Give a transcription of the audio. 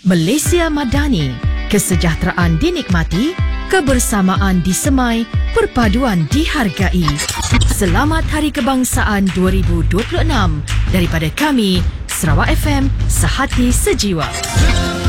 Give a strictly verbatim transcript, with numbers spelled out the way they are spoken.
Malaysia Madani, kesejahteraan dinikmati, kebersamaan disemai, perpaduan dihargai. Selamat Hari Kebangsaan dua ribu dua puluh enam daripada kami, Sarawak F M, Sehati Sejiwa.